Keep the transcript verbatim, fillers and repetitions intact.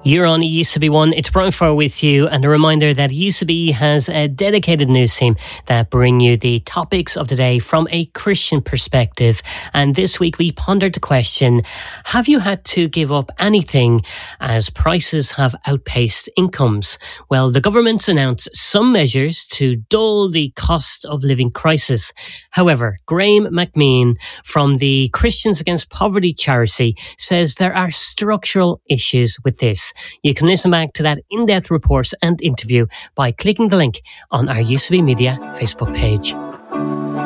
You're on It Used To Be One. It's Brian Farr with you, and a reminder that It Used To Be has a dedicated news team that bring you the topics of the day from a Christian perspective. And this week we pondered the question, have you had to give up anything as prices have outpaced incomes? Well, the government's announced some measures to dull the cost of living crisis. However, Graham McMean from the Christians Against Poverty charity says there are structural issues with this. You can listen back to that in-depth report and interview by clicking the link on our U C B Media Facebook page.